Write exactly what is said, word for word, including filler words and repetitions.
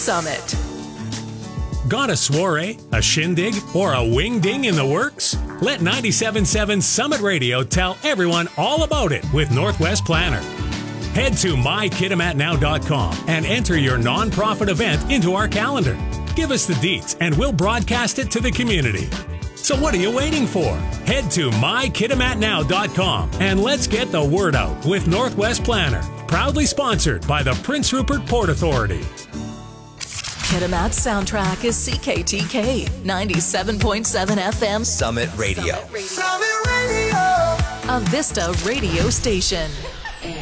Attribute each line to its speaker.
Speaker 1: Summit.
Speaker 2: Got a soiree, a shindig, or a wing-ding in the works? Let ninety-seven point seven Summit Radio tell everyone all about it with Northwest Planner. Head to my kitimat now dot com and enter your non-profit event into our calendar. Give us the deets and we'll broadcast it to the community. So what are you waiting for? Head to my kitimat now dot com and let's get the word out with Northwest Planner. Proudly sponsored by the Prince Rupert Port Authority.
Speaker 1: Kitimat's soundtrack is C K T K ninety-seven point seven F M
Speaker 3: Summit Radio.
Speaker 1: Summit Radio.
Speaker 4: Summit Radio.
Speaker 1: A Vista radio station.